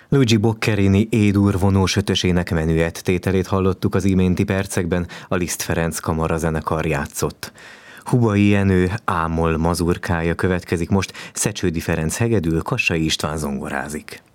Luigi Boccherini E-dur vonós ötösének menüett tételét hallottuk az iménti percekben, a Liszt Ferenc kamarazenekar játszott. Hubai Jenő A-moll mazurkája következik most, Szecsődi Ferenc hegedül, Kassai István zongorázik.